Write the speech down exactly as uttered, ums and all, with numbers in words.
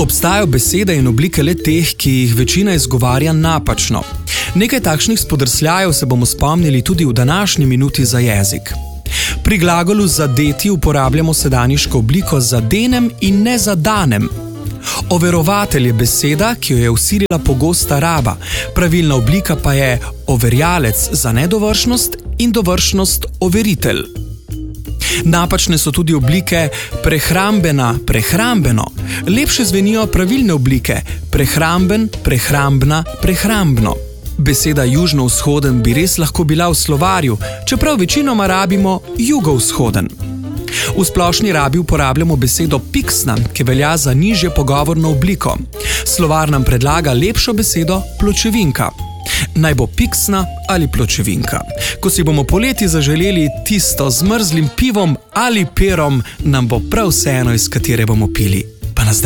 Obstajajo besede in oblike le teh, ki jih večina izgovarja napačno. Nekaj takšnih spodrsljajev se bomo spomnili tudi v današnji minuti za jezik. Pri glagolu zadeti uporabljamo sedaniško obliko zadenem in ne zadanem. Overovatelj je beseda, ki jo je vsilila pogosta raba, pravilna oblika pa je overjalec za nedovršnost in dovršnost overitelj. Napačne so tudi oblike prehrambena, prehrambeno. Lepše zvenijo pravilne oblike prehramben, prehrambna, prehrambno. Beseda južno-vzhoden bi res lahko bila v slovarju, čeprav večinoma rabimo jugovzhoden. V splošni rabi uporabljamo besedo piksna, ki velja za nižje pogovorno obliko. Slovar nam predlaga lepšo besedo pločevinka. Naj bo piksna ali pločevinka. Ko si bomo poleti zaželeli tisto z mrzlim pivom ali perom, nam bo prav vseeno, iz katere bomo pili.